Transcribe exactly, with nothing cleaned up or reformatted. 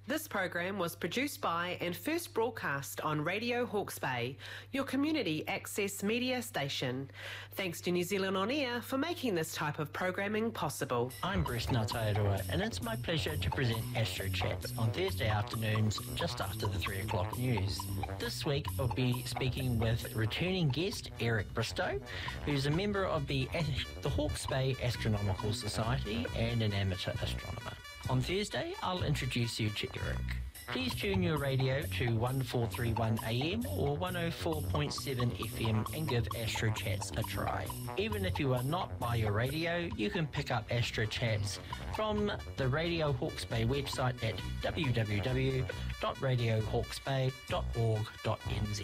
This program was produced by and first broadcast on Radio Hawke's Bay, your community access media station. Thanks to New Zealand On Air for making this type of programming possible. I'm Bruce Ngātairua, and it's my pleasure to present Astro Chats on Thursday afternoons just after the three o'clock news. This week I'll be speaking with returning guest Eric Bristow, who's a member of the, the Hawke's Bay Astronomical Society and an amateur astronomer. On Thursday, I'll introduce you to Eric. Please tune your radio to one four three one A M or one oh four point seven F M and give Astro Chats a try. Even if you are not by your radio, you can pick up Astro Chats from the Radio Hawke's Bay website at w w w dot radio hawke's bay dot org dot n z.